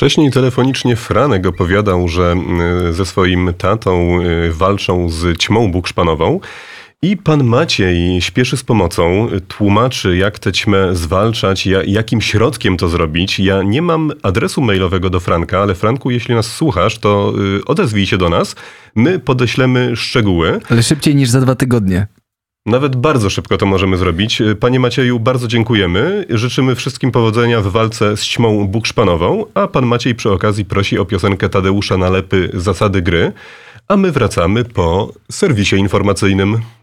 Wcześniej telefonicznie Franek opowiadał, że ze swoim tatą walczą z ćmą bukszpanową. I pan Maciej śpieszy z pomocą, tłumaczy, jak tę ćmę zwalczać, jakim środkiem to zrobić. Ja nie mam adresu mailowego do Franka, ale Franku, jeśli nas słuchasz, to odezwij się do nas. My podeślemy szczegóły. Ale szybciej niż za 2 tygodnie. Nawet bardzo szybko to możemy zrobić. Panie Macieju, bardzo dziękujemy. Życzymy wszystkim powodzenia w walce z ćmą bukszpanową, a pan Maciej przy okazji prosi o piosenkę Tadeusza Nalepy Zasady gry, a my wracamy po serwisie informacyjnym.